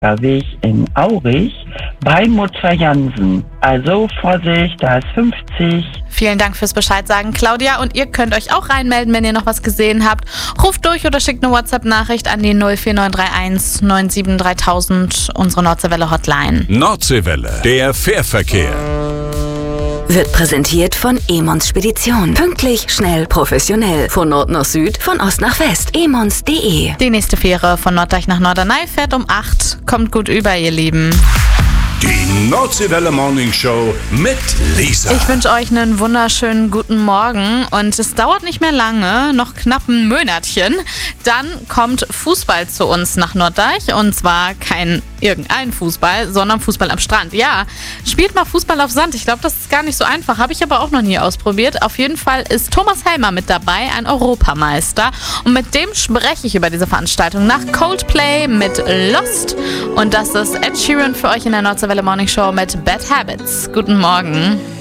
Weg in Aurich bei Mutter Jansen. Also Vorsicht, da ist 50. Vielen Dank fürs Bescheid sagen, Claudia. Und ihr könnt euch auch reinmelden, wenn ihr noch was gesehen habt. Ruft durch oder schickt eine WhatsApp-Nachricht an die 04931 97 3000, unsere Nordseewelle-Hotline. Nordseewelle, der Fährverkehr. Wird präsentiert von Emons Spedition. Pünktlich, schnell, professionell. Von Nord nach Süd, von Ost nach West. emons.de. Die nächste Fähre von Norddeich nach Norderney fährt um 8. Kommt gut über, ihr Lieben. Die Nordseewelle Morning Show mit Lisa. Ich wünsche euch einen wunderschönen guten Morgen und es dauert nicht mehr lange, noch knapp ein Monatchen. Dann kommt Fußball zu uns nach Norddeich und zwar kein irgendein Fußball, sondern Fußball am Strand. Ja, spielt mal Fußball auf Sand. Ich glaube, das ist gar nicht so einfach, habe ich aber auch noch nie ausprobiert. Auf jeden Fall ist Thomas Helmer mit dabei, ein Europameister, und mit dem spreche ich über diese Veranstaltung nach Coldplay mit Lost, und das ist Ed Sheeran für euch in der Nordseewelle Morning Show mit Bad Habits. Guten Morgen.